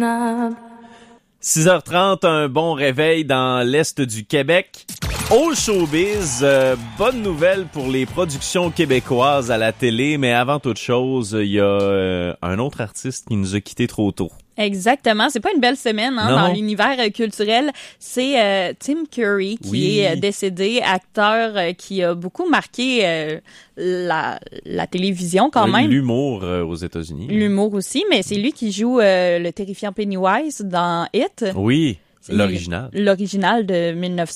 6h30, un bon réveil dans l'Est du Québec. Au showbiz, bonne nouvelle pour les productions québécoises à la télé, mais avant toute chose, il y a un autre artiste qui nous a quittés trop tôt. Exactement. C'est pas une belle semaine dans l'univers culturel. C'est Tim Curry qui est décédé, acteur qui a beaucoup marqué la télévision quand même. L'humour aux États-Unis. L'humour aussi, mais c'est lui qui joue le terrifiant Pennywise dans It. Oui. L'original. L'original de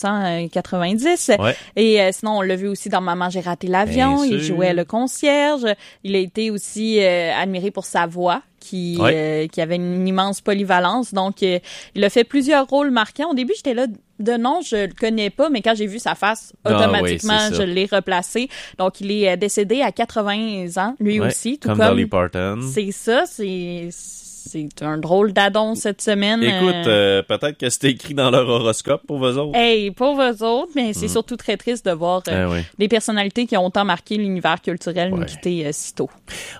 1990. Ouais. Et sinon, on l'a vu aussi dans Maman, j'ai raté l'avion. Il jouait le concierge. Il a été aussi admiré pour sa voix qui avait une immense polyvalence. Donc, il a fait plusieurs rôles marquants. Au début, j'étais là de nom, je le connais pas, mais quand j'ai vu sa face, automatiquement, je l'ai replacé. Donc, il est décédé à 80 ans, lui aussi. Tout comme Dolly Parton. C'est ça, c'est un drôle d'addon cette semaine. Écoute, peut-être que c'était écrit dans leur horoscope pour vous autres. Hey, pour vous autres, mais c'est surtout très triste de voir des personnalités qui ont autant marqué l'univers culturel nous quitter si tôt.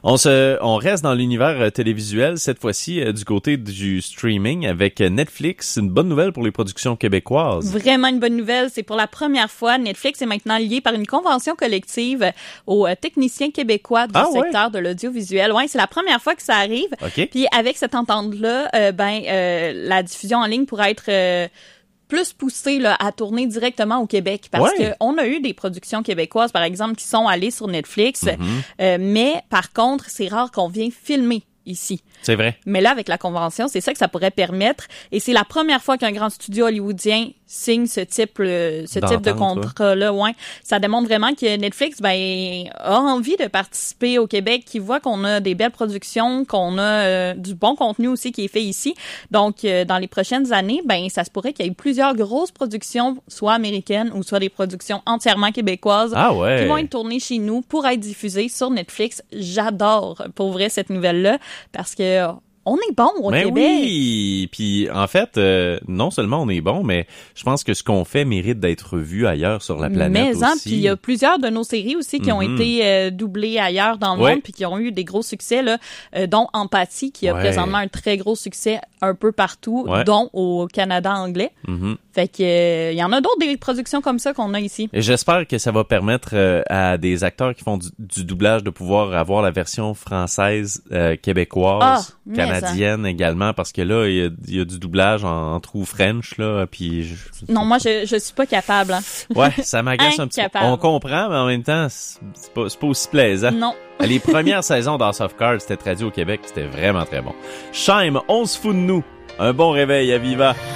On reste dans l'univers télévisuel, cette fois-ci du côté du streaming avec Netflix. Une bonne nouvelle pour les productions québécoises. Vraiment une bonne nouvelle. C'est pour la première fois, Netflix est maintenant lié par une convention collective aux techniciens québécois du secteur de l'audiovisuel. Ouais, c'est la première fois que ça arrive. Okay. Puis avec cette entente-là, la diffusion en ligne pourrait être plus poussée là, à tourner directement au Québec. Parce qu'on a eu des productions québécoises, par exemple, qui sont allées sur Netflix. Mais par contre, c'est rare qu'on vienne filmer ici. C'est vrai. Mais là, avec la convention, c'est ça que ça pourrait permettre. Et c'est la première fois qu'un grand studio hollywoodien signe ce type de contrat-là. Ouais. Ça démontre vraiment que Netflix a envie de participer au Québec, qui voit qu'on a des belles productions, qu'on a du bon contenu aussi qui est fait ici. Donc, dans les prochaines années, ça se pourrait qu'il y ait plusieurs grosses productions, soit américaines ou soit des productions entièrement québécoises, qui vont être tournées chez nous pour être diffusées sur Netflix. J'adore, pour vrai, cette nouvelle-là, parce que on est bon au Québec. Oui, puis en fait, non seulement on est bon, mais je pense que ce qu'on fait mérite d'être vu ailleurs sur la planète aussi. Puis il y a plusieurs de nos séries aussi qui ont été doublées ailleurs dans le monde puis qui ont eu des gros succès là, dont Empathie qui a présentement un très gros succès un peu partout, dont au Canada anglais. Fait que il y en a d'autres des productions comme ça qu'on a ici. Et j'espère que ça va permettre à des acteurs qui font du doublage de pouvoir avoir la version française, québécoise, canadienne également, parce que là il y a du doublage en true French là, puis non, moi je suis pas capable. Hein. Ouais, ça m'agace un petit peu. On comprend, mais en même temps c'est pas aussi plaisant. Non. Les premières saisons d'House of Cards, c'était traduit au Québec, c'était vraiment très bon. Chaim, on se fout de nous. Un bon réveil à Viva.